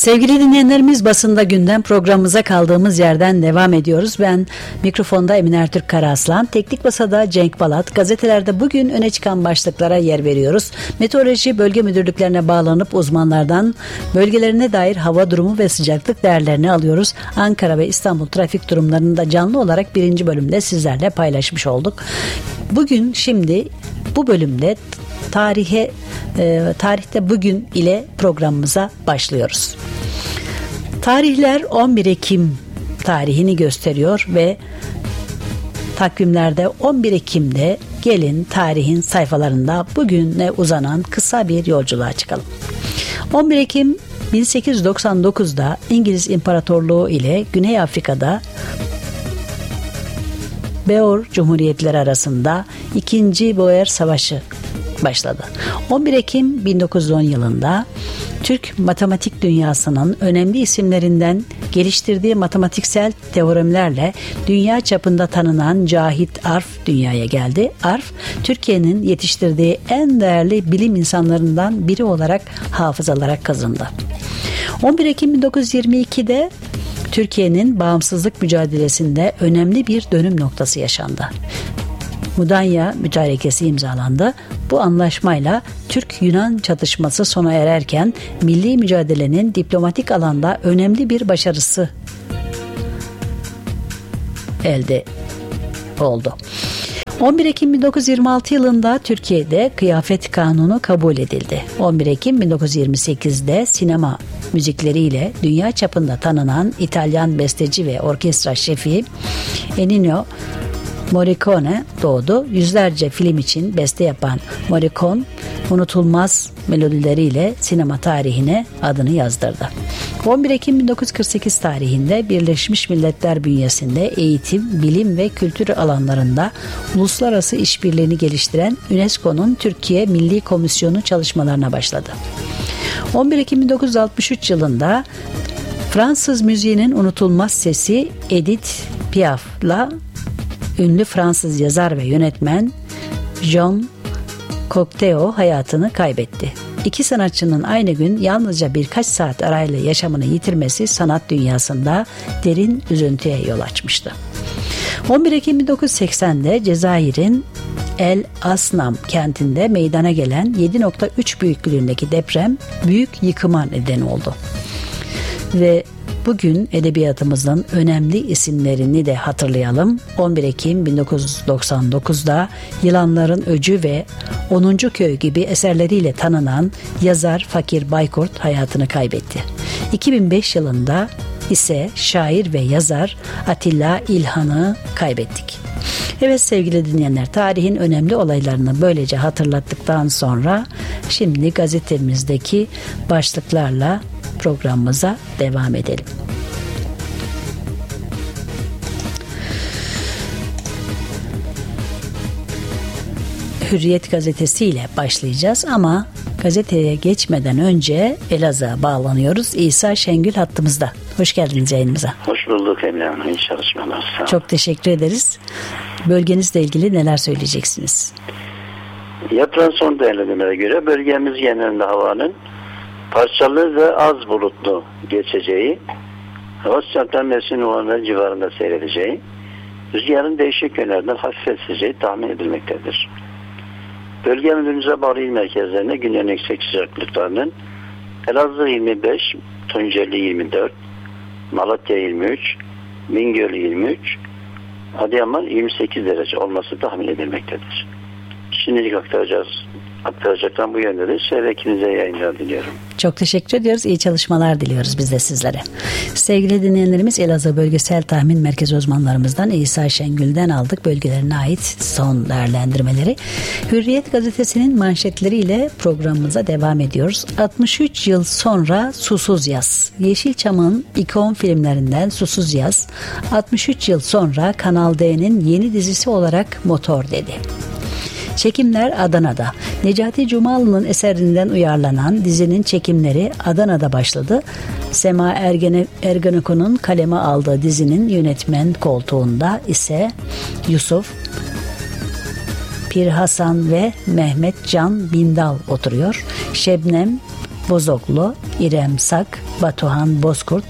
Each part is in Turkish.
Sevgili dinleyenlerimiz, basında gündem programımıza kaldığımız yerden devam ediyoruz. Ben mikrofonda Emine Ertürk Karaaslan, teknik masada Cenk Balat. Gazetelerde bugün öne çıkan başlıklara yer veriyoruz. Meteoroloji bölge müdürlüklerine bağlanıp uzmanlardan bölgelerine dair hava durumu ve sıcaklık değerlerini alıyoruz. Ankara ve İstanbul trafik durumlarını da canlı olarak birinci bölümde sizlerle paylaşmış olduk. Bugün şimdi bu bölümde tarihte bugün ile programımıza başlıyoruz. Tarihler 11 Ekim tarihini gösteriyor ve takvimlerde 11 Ekim'de gelin tarihin sayfalarında bugüne uzanan kısa bir yolculuğa çıkalım. 11 Ekim 1899'da İngiliz İmparatorluğu ile Güney Afrika'da Boer Cumhuriyetleri arasında 2. Boer Savaşı başladı. 11 Ekim 1910 yılında Türk matematik dünyasının önemli isimlerinden geliştirdiği matematiksel teoremlerle dünya çapında tanınan Cahit Arf dünyaya geldi. Arf, Türkiye'nin yetiştirdiği en değerli bilim insanlarından biri olarak hafızalara kazındı. 11 Ekim 1922'de Türkiye'nin bağımsızlık mücadelesinde önemli bir dönüm noktası yaşandı. Mudanya Mütarekesi imzalandı. Bu anlaşmayla Türk-Yunan çatışması sona ererken milli mücadelenin diplomatik alanda önemli bir başarısı elde oldu. 11 Ekim 1926 yılında Türkiye'de kıyafet kanunu kabul edildi. 11 Ekim 1928'de sinema müzikleriyle dünya çapında tanınan İtalyan besteci ve orkestra şefi Ennio Morricone doğdu. Yüzlerce film için beste yapan Morricone, unutulmaz melodileriyle sinema tarihine adını yazdırdı. 11 Ekim 1948 tarihinde Birleşmiş Milletler bünyesinde eğitim, bilim ve kültür alanlarında uluslararası işbirliğini geliştiren UNESCO'nun Türkiye Milli Komisyonu çalışmalarına başladı. 11 Ekim 1963 yılında Fransız müziğinin unutulmaz sesi Edith Piaf'la ünlü Fransız yazar ve yönetmen Jean Cocteau hayatını kaybetti. İki sanatçının aynı gün yalnızca birkaç saat arayla yaşamını yitirmesi sanat dünyasında derin üzüntüye yol açmıştı. 11 Ekim 1980'de Cezayir'in El Asnam kentinde meydana gelen 7.3 büyüklüğündeki deprem büyük yıkıma neden oldu. Ve bugün edebiyatımızın önemli isimlerini de hatırlayalım. 11 Ekim 1999'da Yılanların Öcü ve 10. Köy gibi eserleriyle tanınan yazar Fakir Baykurt hayatını kaybetti. 2005 yılında ise şair ve yazar Atilla İlhan'ı kaybettik. Evet sevgili dinleyenler, tarihin önemli olaylarını böylece hatırlattıktan sonra şimdi gazetemizdeki başlıklarla programımıza devam edelim. Hürriyet gazetesi ile başlayacağız ama gazeteye geçmeden önce Elazığ'a bağlanıyoruz. İsa Şengül hattımızda. Hoş geldiniz yayınımıza. Hoş bulduk Emine Hanım. İyi çalışmalar. Çok teşekkür ederiz. Bölgenizle ilgili neler söyleyeceksiniz? Yapılan son değerlendirmelere göre bölgemiz genelinde havanın parçalı ve az bulutlu geçeceği, hava sıcaklığı mevsim normalleri civarında seyredeceği, rüzgarın değişik yönlerden hafif eseceği tahmin edilmektedir. Bölge müdürlüğümüze bağlı il merkezlerinde günlerin yüksek sıcaklıklarının Elazığ 25, Tunceli 24, Malatya 23, Bingöl 23, Adıyaman 28 derece olması tahmin edilmektedir. Şimdilik aktaracaklarım bu yönde. Şehrekinize yayınlar diliyorum. Çok teşekkür ediyoruz. İyi çalışmalar diliyoruz biz de sizlere. Sevgili dinleyenlerimiz, Elazığ Bölgesel Tahmin Merkezi uzmanlarımızdan İsa Şengül'den aldık bölgelerine ait son değerlendirmeleri. Hürriyet gazetesinin manşetleriyle programımıza devam ediyoruz. 63 yıl sonra Susuz Yaz. Yeşilçam'ın ikon filmlerinden Susuz Yaz, 63 yıl sonra Kanal D'nin yeni dizisi olarak motor dedi. Çekimler Adana'da. Necati Cumalı'nın eserinden uyarlanan dizinin çekimleri Adana'da başladı. Sema Ergenekon'un kaleme aldığı dizinin yönetmen koltuğunda ise Yusuf Pir Hasan ve Mehmet Can Bindal oturuyor. Şebnem Bozoklu, İrem Sak, Batuhan Bozkurt,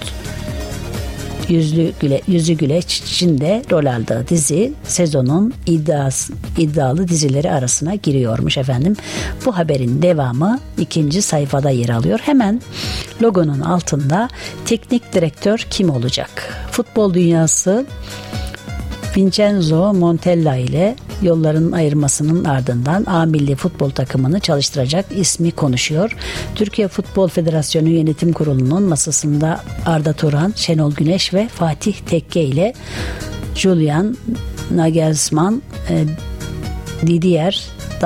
Yüzü Güleç için de rol aldığı dizi sezonun iddialı dizileri arasına giriyormuş efendim. Bu haberin devamı 2. sayfada yer alıyor. Hemen logonun altında teknik direktör kim olacak? Futbol dünyası Vincenzo Montella ile yolların ayırmasının ardından A milli futbol takımını çalıştıracak ismi konuşuyor. Türkiye Futbol Federasyonu Yönetim Kurulu'nun masasında Arda Turan, Şenol Güneş ve Fatih Tekke ile Julian Nagelsmann, Didier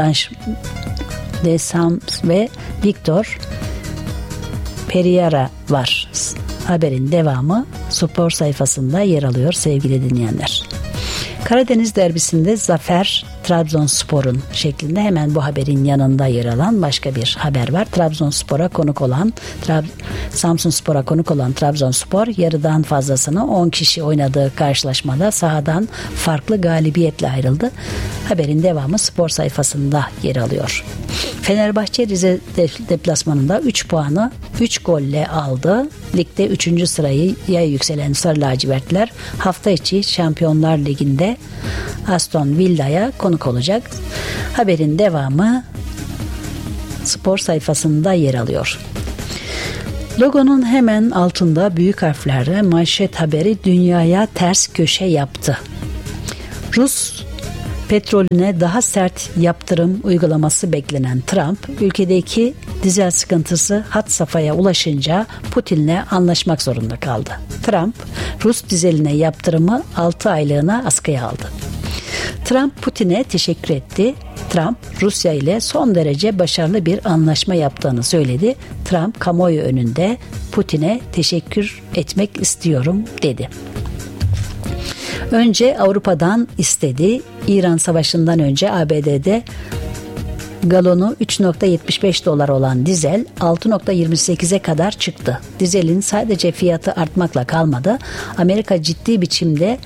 Deschamps ve Victor Pereira var. Haberin devamı spor sayfasında yer alıyor sevgili dinleyenler. Karadeniz derbisinde zafer Trabzonspor'un şeklinde hemen bu haberin yanında yer alan başka bir haber var. Samsunspor'a konuk olan Trabzonspor yarıdan fazlasını 10 kişi oynadığı karşılaşmada sahadan farklı galibiyetle ayrıldı. Haberin devamı spor sayfasında yer alıyor. Fenerbahçe Rize deplasmanında 3 puanı 3 golle aldı. Ligde 3. sıraya yükselen Sarı Lacivertler hafta içi Şampiyonlar Ligi'nde Aston Villa'ya konuk olacak. Haberin devamı spor sayfasında yer alıyor. Logonun hemen altında büyük harflerle manşet haberi dünyaya ters köşe yaptı. Rus petrolüne daha sert yaptırım uygulaması beklenen Trump, ülkedeki dizel sıkıntısı had safhaya ulaşınca Putin'le anlaşmak zorunda kaldı. Trump, Rus dizeline yaptırımı 6 aylığına askıya aldı. Trump Putin'e teşekkür etti. Trump, Rusya ile son derece başarılı bir anlaşma yaptığını söyledi. Trump, kamuoyu önünde Putin'e teşekkür etmek istiyorum dedi. Önce Avrupa'dan istedi. İran Savaşı'ndan önce ABD'de galonu 3.75 dolar olan dizel 6.28'e kadar çıktı. Dizelin sadece fiyatı artmakla kalmadı. Amerika ciddi biçimde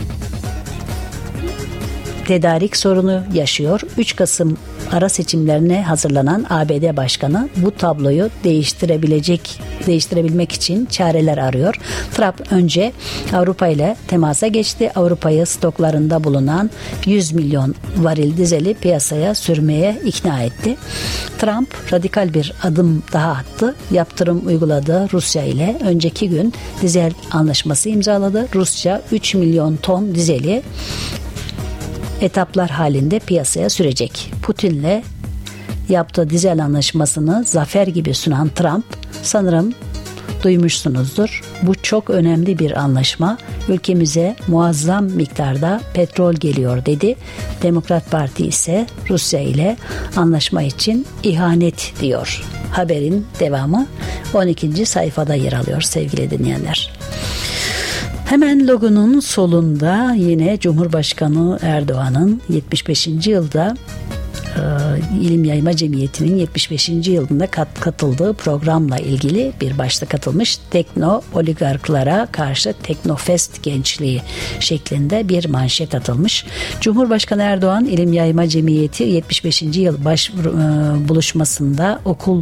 tedarik sorunu yaşıyor. 3 Kasım ara seçimlerine hazırlanan ABD Başkanı bu tabloyu değiştirebilmek için çareler arıyor. Trump önce Avrupa ile temasa geçti. Avrupa'yı stoklarında bulunan 100 milyon varil dizeli piyasaya sürmeye ikna etti. Trump radikal bir adım daha attı. Yaptırım uyguladığı Rusya ile önceki gün dizel anlaşması imzaladı. Rusya 3 milyon ton dizeli etaplar halinde piyasaya sürecek. Putin'le yaptığı dizel anlaşmasını zafer gibi sunan Trump, sanırım duymuşsunuzdur. Bu çok önemli bir anlaşma. Ülkemize muazzam miktarda petrol geliyor dedi. Demokrat Parti ise Rusya ile anlaşma için ihanet diyor. Haberin devamı 12. sayfada yer alıyor sevgili dinleyenler. Hemen logonun solunda yine Cumhurbaşkanı Erdoğan'ın 75. yılda İlim Yayma Cemiyeti'nin 75. yılında katıldığı programla ilgili bir başlık atılmış. Tekno oligarklara karşı Teknofest gençliği şeklinde bir manşet atılmış. Cumhurbaşkanı Erdoğan İlim Yayma Cemiyeti 75. yıl buluşmasında okul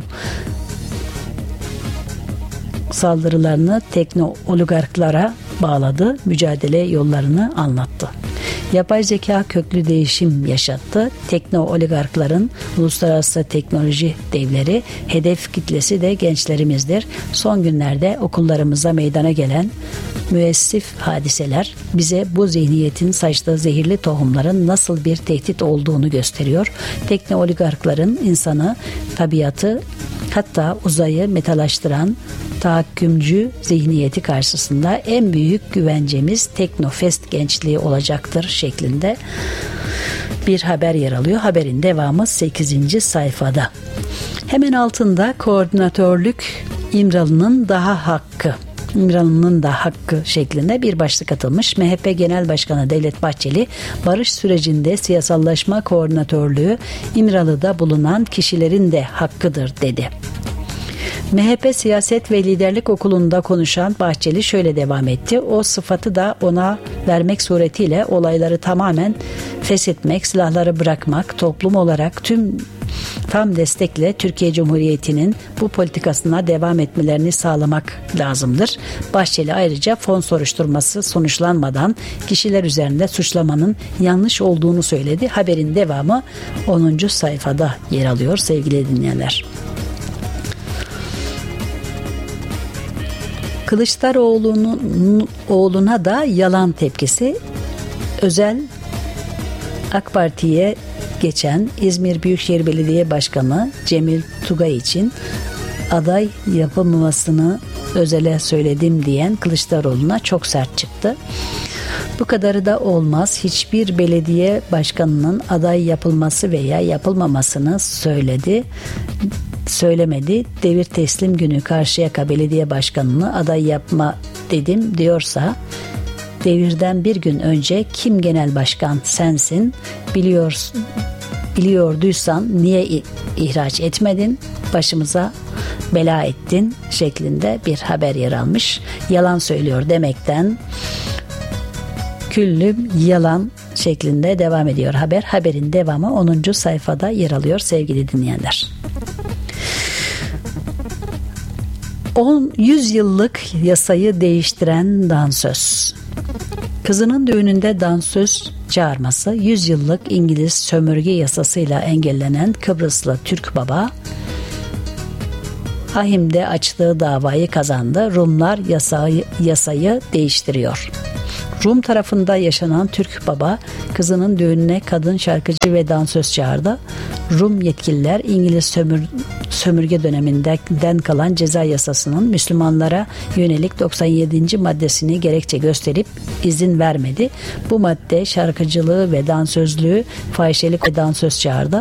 saldırılarını tekno oligarklara bağladı, mücadele yollarını anlattı. Yapay zeka köklü değişim yaşattı. Tekno oligarkların uluslararası teknoloji devleri, hedef kitlesi de gençlerimizdir. Son günlerde okullarımıza meydana gelen müessif hadiseler bize bu zihniyetin saçtığı zehirli tohumların nasıl bir tehdit olduğunu gösteriyor. Tekno oligarkların insanı, tabiatı, hatta uzayı metalaştıran tahakkümcü zihniyeti karşısında en büyük güvencemiz Teknofest gençliği olacaktır şeklinde bir haber yer alıyor. Haberin devamı 8. sayfada. Hemen altında koordinatörlük İmralı'nın da hakkı şeklinde bir başlık atılmış. MHP Genel Başkanı Devlet Bahçeli, barış sürecinde siyasallaşma koordinatörlüğü İmralı'da bulunan kişilerin de hakkıdır dedi. MHP Siyaset ve Liderlik Okulu'nda konuşan Bahçeli şöyle devam etti. O sıfatı da ona vermek suretiyle olayları tamamen feshetmek, silahları bırakmak, toplum olarak tüm Tam destekle Türkiye Cumhuriyeti'nin bu politikasına devam etmelerini sağlamak lazımdır. Bahçeli ayrıca fon soruşturması sonuçlanmadan kişiler üzerinde suçlamanın yanlış olduğunu söyledi. Haberin devamı 10. sayfada yer alıyor sevgili dinleyenler. Kılıçdaroğlu'na da yalan tepkisi. Özel AK Parti'ye geçen İzmir Büyükşehir Belediye Başkanı Cemil Tugay için aday yapılmamasını Özel'e söyledim diyen Kılıçdaroğlu'na çok sert çıktı. Bu kadarı da olmaz. Hiçbir belediye başkanının aday yapılması veya yapılmamasını söylemedi. Devir teslim günü Karşıyaka Belediye Başkanı'nı aday yapma dedim diyorsa, devirden bir gün önce kim genel başkan sensin, biliyorduysan niye ihraç etmedin, başımıza bela ettin şeklinde bir haber yer almış. Yalan söylüyor demekten küllüm yalan şeklinde devam ediyor haber. Haberin devamı 10. sayfada yer alıyor sevgili dinleyenler. 100 yıllık yasayı değiştiren dansöz. Kızının düğününde dansöz çağırması 100 yıllık İngiliz sömürge yasasıyla engellenen Kıbrıslı Türk baba Ahim'de açtığı davayı kazandı. Rumlar yasayı değiştiriyor. Rum tarafında yaşanan Türk baba kızının düğününe kadın şarkıcı ve dansöz çağırdı. Rum yetkililer İngiliz sömürge döneminden kalan ceza yasasının Müslümanlara yönelik 97. maddesini gerekçe gösterip izin vermedi. Bu madde şarkıcılığı ve dansözlüğü, fahişelik ve dansöz çağırdı.